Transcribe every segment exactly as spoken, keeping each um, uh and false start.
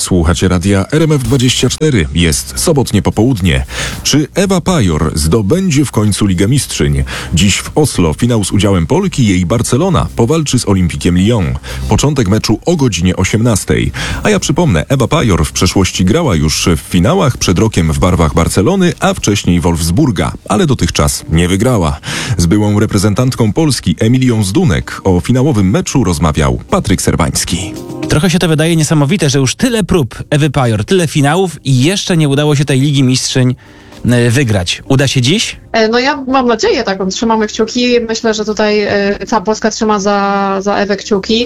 Słuchacie radia R M F dwadzieścia cztery. Jest sobotnie popołudnie. Czy Ewa Pajor zdobędzie w końcu Ligę Mistrzyń? Dziś w Oslo finał z udziałem Polki. Jej Barcelona powalczy z Olympikiem Lyon. Początek meczu o godzinie osiemnastej. A ja przypomnę, Ewa Pajor w przeszłości grała już w finałach, przed rokiem w barwach Barcelony, a wcześniej Wolfsburga, ale dotychczas nie wygrała. Z byłą reprezentantką Polski Emilią Zdunek o finałowym meczu rozmawiał Patryk Serwański. Trochę się to wydaje niesamowite, że już tyle prób Ewy Pajor, tyle finałów i jeszcze nie udało się tej Ligi Mistrzyń wygrać. Uda się dziś? No ja mam nadzieję taką, trzymamy kciuki. Myślę, że tutaj e, cała Polska trzyma za, za Ewę kciuki.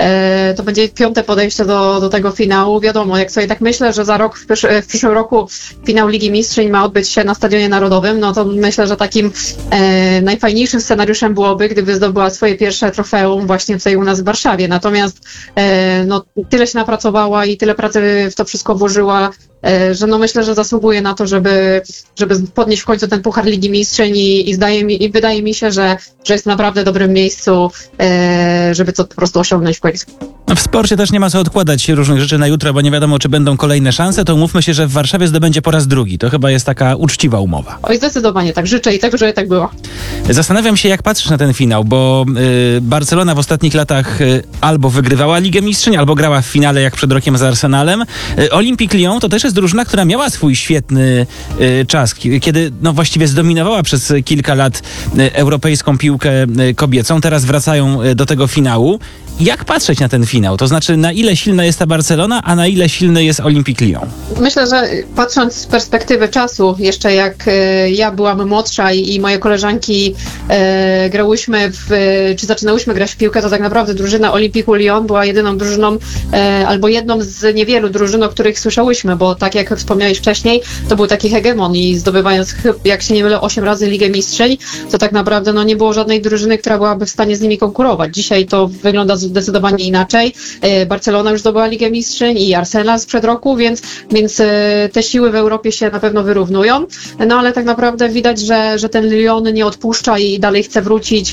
E, to będzie piąte podejście do, do tego finału. Wiadomo, jak sobie tak myślę, że za rok, w, przysz, w przyszłym roku finał Ligi Mistrzyń ma odbyć się na Stadionie Narodowym, no to myślę, że takim e, najfajniejszym scenariuszem byłoby, gdyby zdobyła swoje pierwsze trofeum właśnie tutaj u nas w Warszawie. Natomiast e, no, tyle się napracowała i tyle pracy w to wszystko włożyła, że no myślę, że zasługuje na to, żeby, żeby podnieść w końcu ten Puchar Ligi Mistrzyń i, i, zdaje mi, i wydaje mi się, że, że jest w naprawdę dobrym miejscu, żeby to po prostu osiągnąć w końcu. W sporcie też nie ma co odkładać różnych rzeczy na jutro, bo nie wiadomo, czy będą kolejne szanse, to umówmy się, że w Warszawie zdobędzie po raz drugi. To chyba jest taka uczciwa umowa. Oj, zdecydowanie tak. Życzę i tak, żeby tak było. Zastanawiam się, jak patrzysz na ten finał, bo y, Barcelona w ostatnich latach y, albo wygrywała Ligę Mistrzyń, albo grała w finale jak przed rokiem z Arsenalem. Y, Olympique Lyon to też jest drużyna, która miała swój świetny y, czas, kiedy no, właściwie zdominowała przez kilka lat y, europejską piłkę y, kobiecą. Teraz wracają y, do tego finału. Jak patrzeć na ten finał? To znaczy, na ile silna jest ta Barcelona, a na ile silny jest Olympique Lyon? Myślę, że patrząc z perspektywy czasu, jeszcze jak e, ja byłam młodsza i, i moje koleżanki e, grałyśmy, w, czy zaczynałyśmy grać w piłkę, to tak naprawdę drużyna Olympique Lyon była jedyną drużyną, e, albo jedną z niewielu drużyn, o których słyszałyśmy, bo tak jak wspomniałeś wcześniej, to był taki hegemon i zdobywając, jak się nie mylę, osiem razy Ligę Mistrzyń, to tak naprawdę no, nie było żadnej drużyny, która byłaby w stanie z nimi konkurować. Dzisiaj to wygląda zdecydowanie inaczej. Barcelona już zdobyła Ligę Mistrzyń i Arsenal sprzed roku, więc, więc te siły w Europie się na pewno wyrównują. No ale tak naprawdę widać, że, że ten Lyon nie odpuszcza i dalej chce wrócić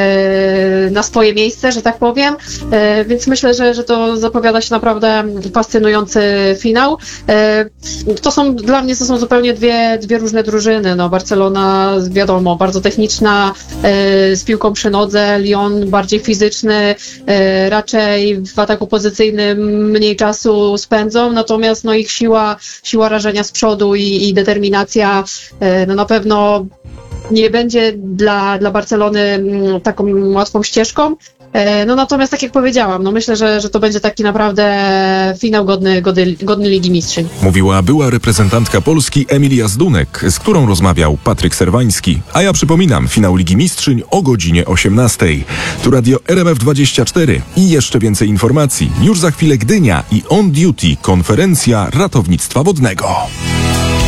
e, na swoje miejsce, że tak powiem. E, więc myślę, że, że to zapowiada się naprawdę fascynujący finał. E, to są dla mnie to są zupełnie dwie, dwie różne drużyny. No, Barcelona, wiadomo, bardzo techniczna, e, z piłką przy nodze, Lyon bardziej fizyczny, e, raczej w ataku pozycyjnym mniej czasu spędzą, natomiast no, ich siła, siła rażenia z przodu i, i determinacja no, na pewno nie będzie dla, dla Barcelony taką łatwą ścieżką. No natomiast tak jak powiedziałam, no myślę, że, że to będzie taki naprawdę finał godny, godny, godny Ligi Mistrzyń. Mówiła była reprezentantka Polski Emilia Zdunek, z którą rozmawiał Patryk Serwański. A ja przypominam, finał Ligi Mistrzyń o godzinie osiemnastej. Tu radio R M F dwadzieścia cztery i jeszcze więcej informacji. Już za chwilę Gdynia i On Duty, konferencja ratownictwa wodnego.